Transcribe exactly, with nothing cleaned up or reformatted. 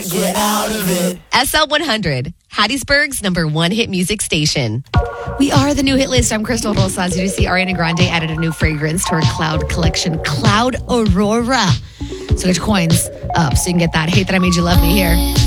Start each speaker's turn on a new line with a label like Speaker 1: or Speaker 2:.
Speaker 1: get out of it.
Speaker 2: S L one hundred, Hattiesburg's number one hit music station.
Speaker 3: We are the new hit list. I'm Crystal Rosas. Did you see Ariana Grande added a new fragrance to her Cloud collection, Cloud Aurora? So get your coins up so you can get that Hate That I Made You Love Me here.